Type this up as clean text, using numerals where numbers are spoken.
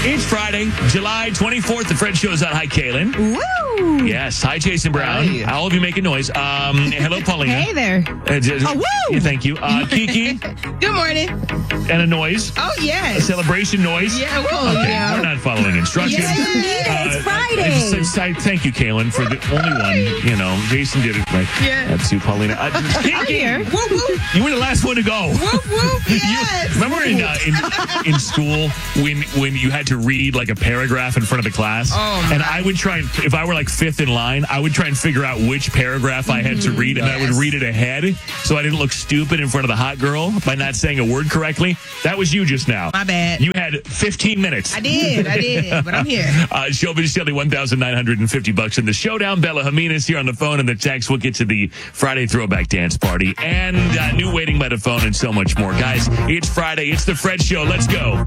It's Friday, July 24th. The Fred Show's on. Hi, Kaylin. Woo! Yes. Hi, Jason Brown. Hi. All of you making noise. Hello, Paulina. Hey there. Woo! Yeah, thank you. Kiki. Good morning. And a noise. Oh, A yes. celebration noise. Yeah, well, Okay, yeah. we're not following instructions. Yes, it's Friday. Thank you, Kaylin, for the only one. You know, Jason did it right. Yeah. That's you, Paulina. Kiki, here. Whoop, whoop, you were the last one to go. whoop, whoop. Yes. Remember in school when you had to read like a paragraph in front of the class? Oh, and I would try and, if I were like fifth in line, I would try and figure out which paragraph I had to read, and I would read it ahead so I didn't look stupid in front of the hot girl by not saying a word correctly. That was you just now. My bad. You had 15 minutes. I did, but I'm here. Showbiz Daily, $1,950 in the showdown. Bella Jimenez here on the phone and the text. We'll get to the Friday throwback dance party and new waiting by the phone and so much more. Guys, it's Friday. It's the Fred Show. Let's go.